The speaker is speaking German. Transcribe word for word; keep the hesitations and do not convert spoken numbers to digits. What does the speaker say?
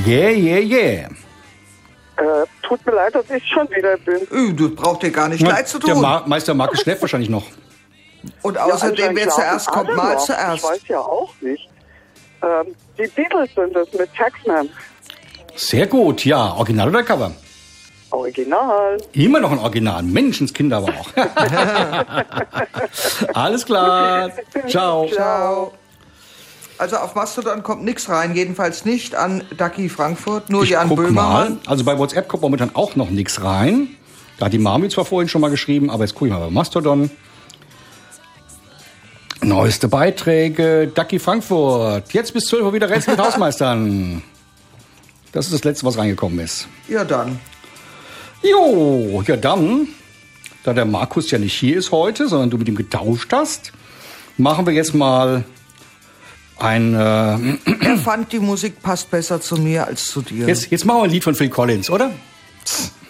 Yeah, yeah, yeah. Äh, tut mir leid, dass ich schon wieder bin. Du brauchst dir gar nicht leid zu tun. Der Ma- Meister Markus schläft wahrscheinlich noch. Und außerdem, ja, wer zuerst kommt, mal noch. zuerst. Ich weiß ja auch nicht. Ähm, die Beatles sind es mit Taxman. Sehr gut, ja. Original oder Cover? Original. Immer noch ein Original. Menschenskinder aber auch. Alles klar. Ciao. Ciao. Also auf Mastodon kommt nichts rein, jedenfalls nicht an Ducky Frankfurt, nur Ich Jan guck Böhmermann. mal. Also bei WhatsApp kommt momentan auch noch nichts rein. Da hat die Mami zwar vorhin schon mal geschrieben, aber jetzt gucke ich mal bei Mastodon. Neueste Beiträge, Ducky Frankfurt. Jetzt bis zwölf Uhr wieder Rätsel mit Hausmeistern. Das ist das Letzte, was reingekommen ist. Ja, dann. Jo, ja dann, da der Markus ja nicht hier ist heute, sondern du mit ihm getauscht hast, machen wir jetzt mal ein... Äh, Er fand, die Musik passt besser zu mir als zu dir. jetzt, jetzt machen wir ein Lied von Phil Collins, oder?